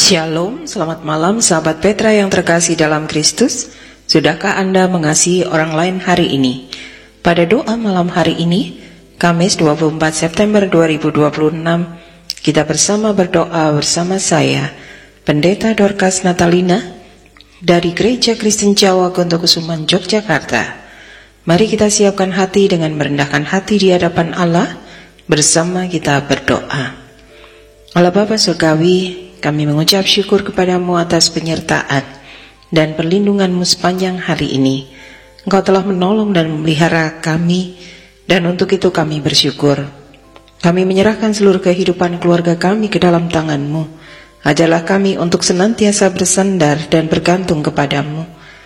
Shalom, selamat malam sahabat Petra yang terkasih dalam Kristus. Sudahkah Anda mengasihi orang lain hari ini? Pada doa malam hari ini, Kamis 24 September 2026, kita bersama berdoa bersama saya, Pendeta Dorcas Natalina, dari Gereja Kristen Jawa Gontokusuman, Yogyakarta. Mari kita siapkan hati dengan merendahkan hati di hadapan Allah, bersama kita berdoa. Allah Bapa Surgawi, kami mengucap syukur kepadamu atas penyertaan dan perlindunganmu sepanjang hari ini. Engkau telah menolong dan memelihara kami, dan untuk itu kami bersyukur. Kami menyerahkan seluruh kehidupan keluarga kami ke dalam tangan-Mu. Ajarlah kami untuk senantiasa bersandar dan bergantung kepadamu.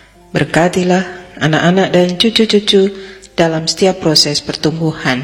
Berkatilah anak-anak dan cucu-cucu dalam setiap proses pertumbuhan.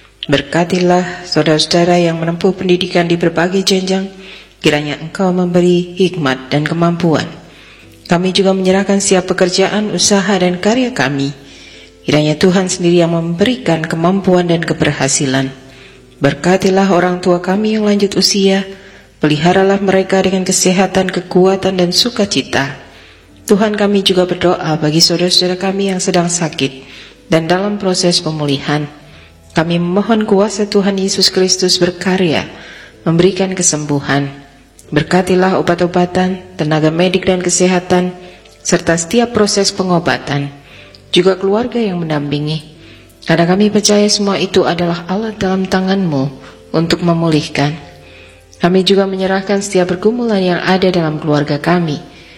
Berkatilah saudara-saudara yang menempuh pendidikan di berbagai jenjang. Kiranya Engkau memberi hikmat dan kemampuan. Kami juga menyerahkan setiap pekerjaan, usaha, dan karya kami. Kiranya Tuhan sendiri yang memberikan kemampuan dan keberhasilan. Berkatilah orang tua kami yang lanjut usia. Peliharalah mereka dengan kesehatan, kekuatan, dan sukacita. Tuhan, kami juga berdoa bagi saudara-saudara kami yang sedang sakit dan dalam proses pemulihan. Kami memohon kuasa Tuhan Yesus Kristus berkarya, memberikan kesembuhan. Berkatilah obat-obatan, tenaga medik dan kesehatan, serta setiap proses pengobatan, juga keluarga yang mendampingi. Karena kami percaya semua itu adalah alat dalam tangan-Mu untuk memulihkan. Kami juga menyerahkan setiap pergumulan yang ada dalam keluarga kami.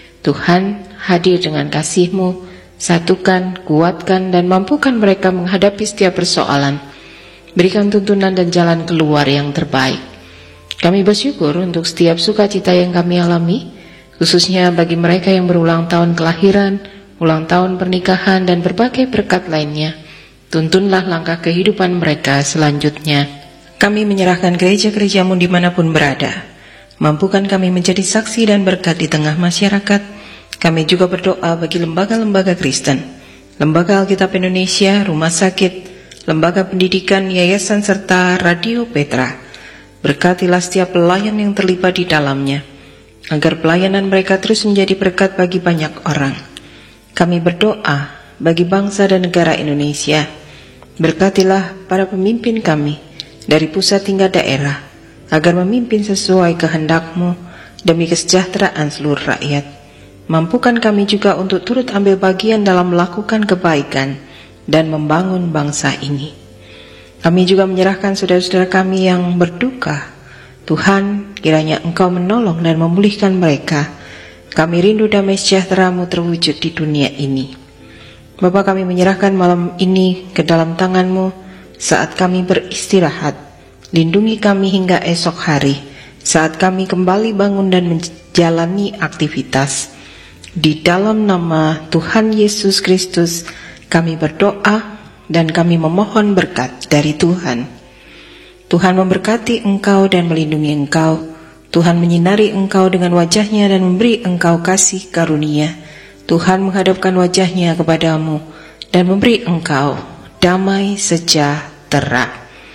Tuhan, hadir dengan kasih-Mu, satukan, kuatkan, dan mampukan mereka menghadapi setiap persoalan. Berikan tuntunan dan jalan keluar yang terbaik. Kami bersyukur untuk setiap sukacita yang kami alami, khususnya bagi mereka yang berulang tahun kelahiran, ulang tahun pernikahan, dan berbagai berkat lainnya. Tuntunlah langkah kehidupan mereka selanjutnya. Kami menyerahkan gereja-gereja-Mu dimanapun berada. Mampukan kami menjadi saksi dan berkat di tengah masyarakat. Kami juga berdoa bagi lembaga-lembaga Kristen, Lembaga Alkitab Indonesia, rumah sakit, lembaga pendidikan, yayasan, serta Radio Petra. Berkatilah setiap pelayan yang terlibat di dalamnya, agar pelayanan mereka terus menjadi berkat bagi banyak orang. Kami berdoa bagi bangsa dan negara Indonesia. Berkatilah para pemimpin kami dari pusat hingga daerah, agar memimpin sesuai kehendak-Mu demi kesejahteraan seluruh rakyat. Mampukan kami juga untuk turut ambil bagian dalam melakukan kebaikan dan membangun bangsa ini. Kami juga menyerahkan saudara-saudara kami yang berduka. Tuhan, kiranya Engkau menolong dan memulihkan mereka. Kami rindu damai sejahtera-Mu terwujud di dunia ini. Bapa, kami menyerahkan malam ini ke dalam tangan-Mu saat kami beristirahat. Lindungi kami hingga esok hari, saat kami kembali bangun dan menjalani aktivitas. Di dalam nama Tuhan Yesus Kristus kami berdoa dan kami memohon berkat dari Tuhan. Tuhan memberkati engkau dan melindungi engkau. Tuhan menyinari engkau dengan wajah-Nya dan memberi engkau kasih karunia. Tuhan menghadapkan wajah-Nya kepadamu dan memberi engkau damai sejahtera.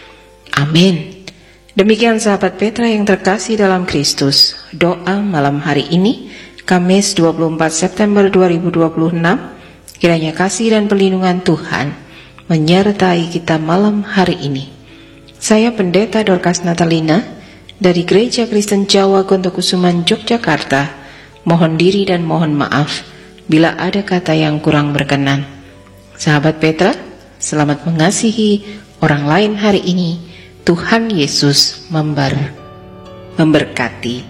Amin. Demikian sahabat Petra yang terkasih dalam Kristus, doa malam hari ini, Kamis 24 September 2026. Kiranya kasih dan perlindungan Tuhan menyertai kita malam hari ini. Saya Pendeta Dorcas Natalina dari Gereja Kristen Jawa Gontokusuman, Yogyakarta. Mohon diri dan mohon maaf bila ada kata yang kurang berkenan. Sahabat Petra, selamat mengasihi orang lain hari ini. Tuhan Yesus memberkati.